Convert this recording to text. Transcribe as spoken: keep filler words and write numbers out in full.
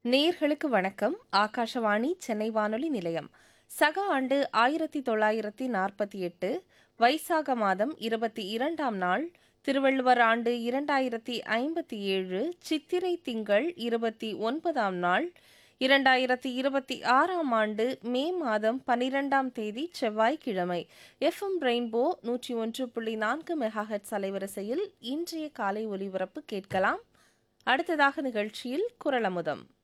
நேயர்களுக்கு வணக்கம். ஆகாஷவாணி சென்னை வானொலி நிலையம். சக ஆண்டு ஆயிரத்தி தொள்ளாயிரத்தி நாற்பத்தி எட்டு வைசாக மாதம் இருபத்தி இரண்டாம் நாள், திருவள்ளுவர் ஆண்டு இரண்டாயிரத்தி ஐம்பத்தி ஏழு சித்திரை திங்கள் இருபத்தி ஒன்பதாம் நாள், இரண்டாயிரத்தி இருபத்தி ஆறாம் ஆண்டு மே மாதம் பனிரெண்டாம் தேதி செவ்வாய்க்கிழமை. எஃப்எம் ரெயின்போ நூற்றி ஒன்று புள்ளி நான்கு மெகாஹெட்ஸ் அலைவரிசையில் இன்றைய காலை ஒலிபரப்பு கேட்கலாம். அடுத்ததாக நிகழ்ச்சியில் குரலமுதம்.